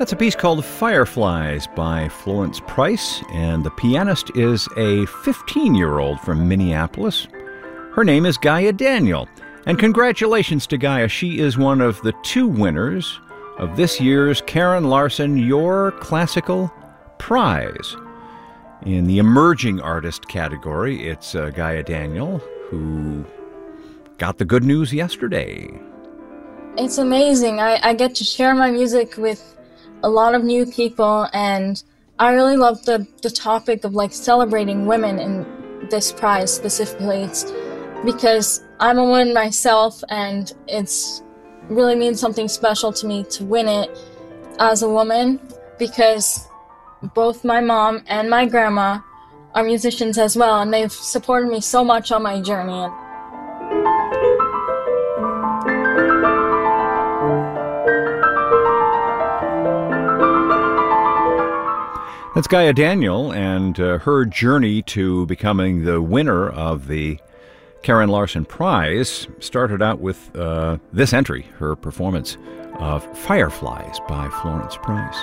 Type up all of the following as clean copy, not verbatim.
That's a piece called Fireflies by Florence Price, and the pianist is a 15-year-old from Minneapolis. Her name is Gaia Daniel, and congratulations to Gaia. She is one of the two winners of this year's Karen Larson Your Classical Prize. In the Emerging Artist category, it's Gaia Daniel, who got the good news yesterday. It's amazing. I get to share my music with a lot of new people, and I really love the topic of celebrating women in this prize specifically. It's because I'm a woman myself, and it's really means something special to me to win it as a woman, because both my mom and my grandma are musicians as well, and they've supported me so much on my journey. That's Gaia Daniel, and her journey to becoming the winner of the Karen Larson Prize started out with this entry, her performance of Fireflies by Florence Price.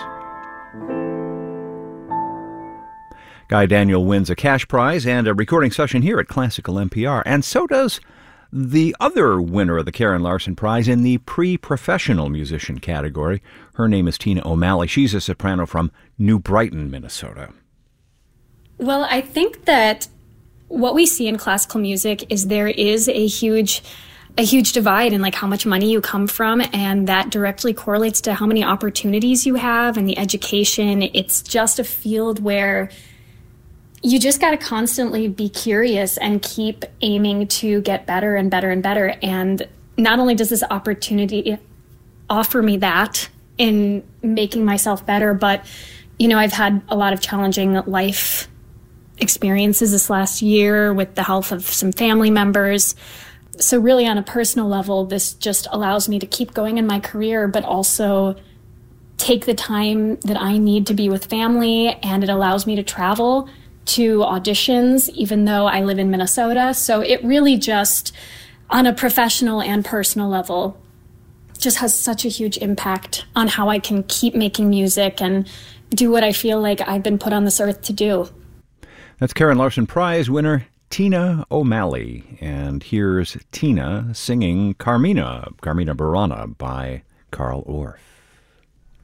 Gaia Daniel wins a cash prize and a recording session here at Classical NPR, and so does the other winner of the Karen Larson Prize in the pre-professional musician category. Her name is Tina O'Malley. She's a soprano from New Brighton, Minnesota. Well, I think that what we see in classical music is there is a huge divide in how much money you come from, and that directly correlates to how many opportunities you have and the education. It's just a field where you just got to constantly be curious and keep aiming to get better and better and better. And not only does this opportunity offer me that in making myself better, but, I've had a lot of challenging life experiences this last year with the health of some family members. So really on a personal level, this just allows me to keep going in my career, but also take the time that I need to be with family, and it allows me to travel to auditions, even though I live in Minnesota. So it really just, on a professional and personal level, just has such a huge impact on how I can keep making music and do what I feel like I've been put on this earth to do. That's Karen Larson Prize winner Tina O'Malley. And here's Tina singing Carmina Burana by Carl Orff.